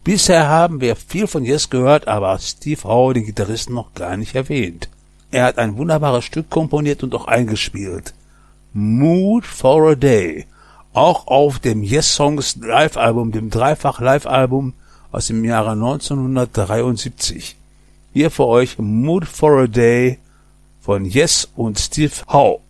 Bisher haben wir viel von Yes gehört, aber Steve Howe, den Gitarristen, noch gar nicht erwähnt. Er hat ein wunderbares Stück komponiert und auch eingespielt. Mood for a Day. Auch auf dem Yes Songs Live-Album, dem Dreifach-Live-Album aus dem Jahre 1973. Hier für euch Mood for a Day von Yes und Steve Howe.